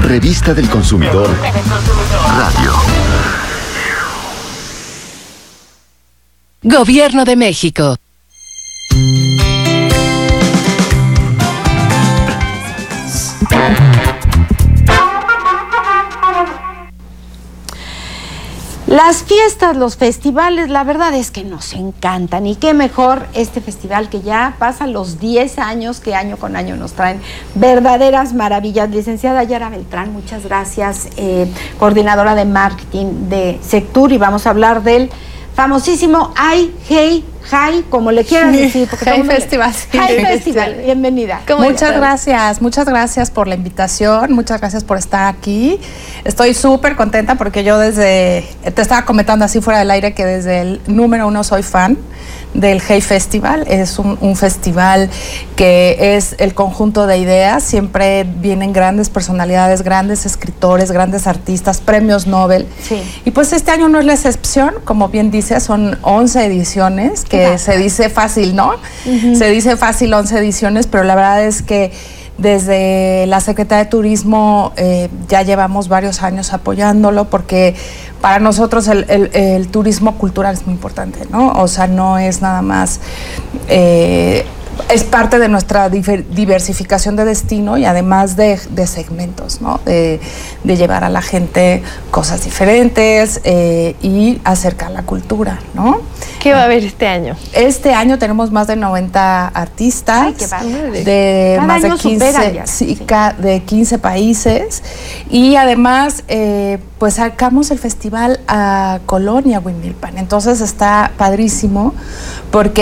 Revista del Consumidor Radio. Gobierno de México. Las fiestas, los festivales, la verdad es que nos encantan, y qué mejor este festival que ya pasa los 10 años, que año con año nos traen verdaderas maravillas. Licenciada Yara Beltrán, muchas gracias, coordinadora de marketing de Sectur, y vamos a hablar del famosísimo Hey, como le quieran decir, porque Hey Festival. Hey Festival, bienvenida. Muchas gracias por la invitación, muchas gracias por estar aquí. Estoy súper contenta porque yo te estaba comentando así fuera del aire que desde el número 1 soy fan del Hey Festival. Es un festival que es el conjunto de ideas, siempre vienen grandes personalidades, grandes escritores, grandes artistas, premios Nobel. Sí. Y pues este año no es la excepción, como bien dice, son 11 ediciones, que se dice fácil, ¿no? Uh-huh. Se dice fácil 11 ediciones, pero la verdad es que desde la Secretaría de Turismo ya llevamos varios años apoyándolo, porque para nosotros el turismo cultural es muy importante, ¿no? O sea, no es nada más... es parte de nuestra diversificación de destino y además de segmentos, ¿no? De llevar a la gente cosas diferentes y acercar la cultura, ¿no? ¿Qué va a haber este año? Este año tenemos más de 90 artistas. Ay, qué padre. De cada más de año 15, de 15 países, y además pues sacamos el festival a Colonia Huimilpan. Entonces está padrísimo porque